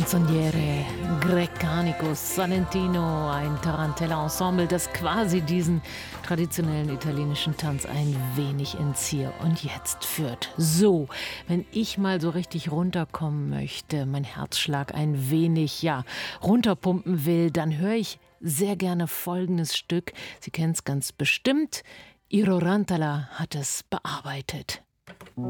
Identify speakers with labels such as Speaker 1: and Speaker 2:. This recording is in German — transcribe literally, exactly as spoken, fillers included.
Speaker 1: Canzoniere Grecanico Salentino, ein Tarantella-Ensemble, das quasi diesen traditionellen italienischen Tanz ein wenig ins Hier und Jetzt führt. So, wenn ich mal so richtig runterkommen möchte, mein Herzschlag ein wenig, ja, runterpumpen will, dann höre ich sehr gerne folgendes Stück. Sie kennen es ganz bestimmt. Iro Rantala hat es bearbeitet.